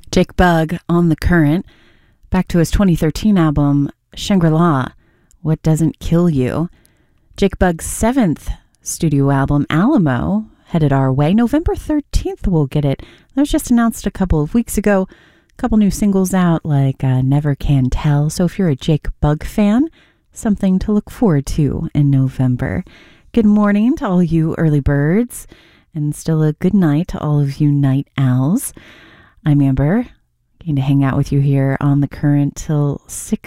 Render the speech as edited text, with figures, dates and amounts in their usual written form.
Jake Bugg on The Current, back to his 2013 album, Shangri-La, What Doesn't Kill You. Jake Bugg's 7th studio album, Alamo, headed our way. November 13th we'll get it. That was just announced a couple of weeks ago. A couple new singles out like Never Can Tell. So if you're a Jake Bugg fan, something to look forward to in November. Good morning to all you early birds, and still a good night to all of you night owls. I'm Amber, going to hang out with you here on The Current till 6